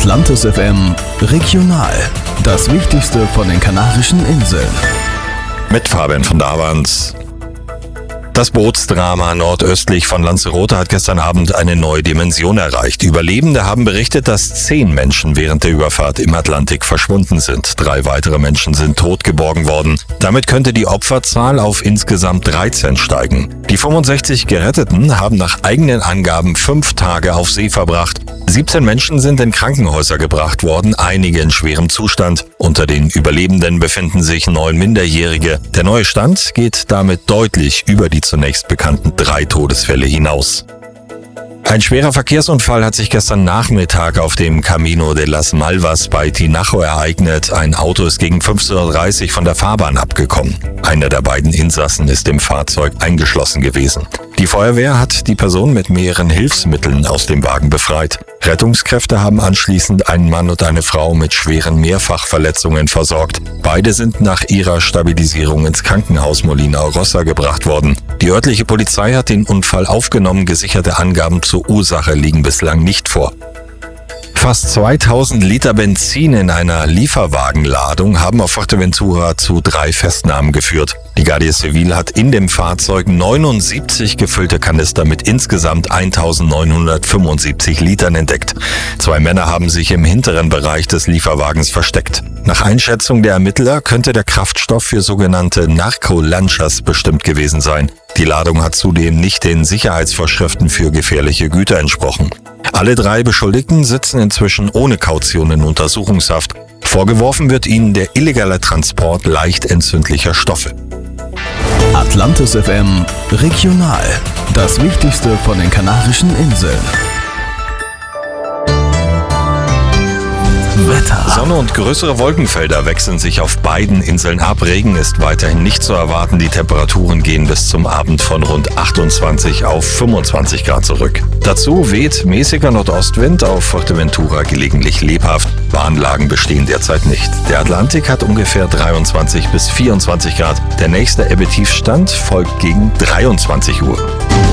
Atlantis FM Regional. Das Wichtigste von den Kanarischen Inseln. Mit Fabian von Davans. Das Bootsdrama nordöstlich von Lanzarote hat gestern Abend eine neue Dimension erreicht. Überlebende haben berichtet, dass 10 Menschen während der Überfahrt im Atlantik verschwunden sind. 3 weitere Menschen sind tot geborgen worden. Damit könnte die Opferzahl auf insgesamt 13 steigen. Die 65 Geretteten haben nach eigenen Angaben 5 Tage auf See verbracht. 17 Menschen sind in Krankenhäuser gebracht worden, einige in schwerem Zustand. Unter den Überlebenden befinden sich 9 Minderjährige. Der neue Stand geht damit deutlich über die zunächst bekannten 3 Todesfälle hinaus. Ein schwerer Verkehrsunfall hat sich gestern Nachmittag auf dem Camino de las Malvas bei Tinajo ereignet. Ein Auto ist gegen 15:30 Uhr von der Fahrbahn abgekommen. Einer der beiden Insassen ist im Fahrzeug eingeschlossen gewesen. Die Feuerwehr hat die Person mit mehreren Hilfsmitteln aus dem Wagen befreit. Rettungskräfte haben anschließend einen Mann und eine Frau mit schweren Mehrfachverletzungen versorgt. Beide sind nach ihrer Stabilisierung ins Krankenhaus Molina Rossa gebracht worden. Die örtliche Polizei hat den Unfall aufgenommen, gesicherte Angaben zur Ursache liegen bislang nicht vor. Fast 2000 Liter Benzin in einer Lieferwagenladung haben auf Fuerteventura zu 3 Festnahmen geführt. Die Guardia Civil hat in dem Fahrzeug 79 gefüllte Kanister mit insgesamt 1975 Litern entdeckt. 2 Männer haben sich im hinteren Bereich des Lieferwagens versteckt. Nach Einschätzung der Ermittler könnte der Kraftstoff für sogenannte Narcolanchas bestimmt gewesen sein. Die Ladung hat zudem nicht den Sicherheitsvorschriften für gefährliche Güter entsprochen. Alle 3 Beschuldigten sitzen inzwischen ohne Kaution in Untersuchungshaft. Vorgeworfen wird ihnen der illegale Transport leicht entzündlicher Stoffe. Atlantis FM Regional. Das Wichtigste von den Kanarischen Inseln. Wetter. Sonne und größere Wolkenfelder wechseln sich auf beiden Inseln ab. Regen ist weiterhin nicht zu erwarten. Die Temperaturen gehen bis zum Abend von rund 28 auf 25 Grad zurück. Dazu weht mäßiger Nordostwind, auf Fuerteventura gelegentlich lebhaft. Bahnlagen bestehen derzeit nicht. Der Atlantik hat ungefähr 23 bis 24 Grad. Der nächste Ebbetiefstand folgt gegen 23 Uhr.